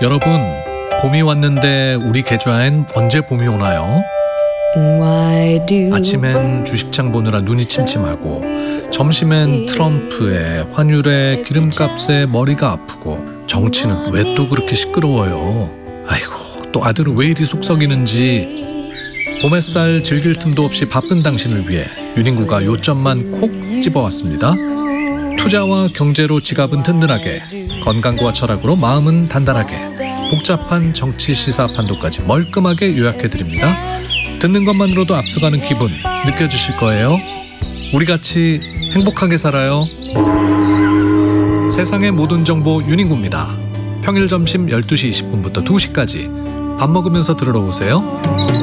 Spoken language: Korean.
여러분, 봄이 왔는데 우리 계좌엔 언제 봄이 오나요? 아침엔 주식창 보느라 눈이 침침하고, 점심엔 트럼프에, 환율에, 기름값에 머리가 아프고, 정치는 왜 또 그렇게 시끄러워요? 아이고, 또 아들은 왜 이리 속썩이는지. 봄 햇살 즐길 틈도 없이 바쁜 당신을 위해 유닝구가 요점만 콕 집어왔습니다. 투자와 경제로 지갑은 든든하게, 건강과 철학으로 마음은 단단하게, 복잡한 정치 시사 판도까지 멀끔하게 요약해드립니다. 듣는 것만으로도 앞서가는 기분 느껴지실 거예요. 우리 같이 행복하게 살아요. 세상의 모든 정보 유닝구입니다. 평일 점심 12시 20분부터 2시까지 밥 먹으면서 들으러 오세요.